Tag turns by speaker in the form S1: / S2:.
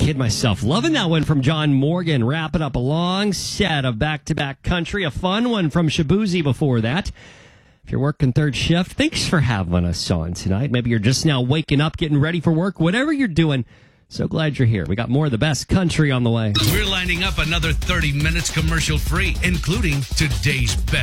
S1: kid myself. Loving that one from John Morgan. Wrapping up a long set of back-to-back country. A fun one from Shabuzi before that. If you're working third shift, thanks for having us on tonight. Maybe you're just now waking up, getting ready for work. Whatever you're doing, so glad you're here. We got more of the best country on the way.
S2: We're lining up another 30 minutes commercial-free, including today's best.